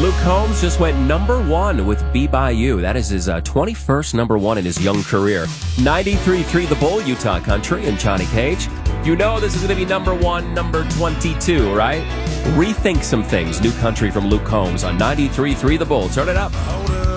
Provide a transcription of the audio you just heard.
Luke Combs just went number one with Be By You. That is his 21st number one in his young career. 93.3 The Bull, Utah Country, and Johnny Cage. You know this is going to be number one, number 22, right? Rethink Some Things, new country from Luke Combs on 93.3 The Bull. Turn it up.